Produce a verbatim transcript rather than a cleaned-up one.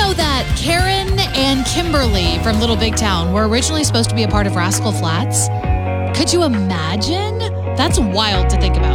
know that Karen and Kimberly from Little Big Town were originally supposed to be a part of Rascal Flatts? Could you imagine? That's wild to think about.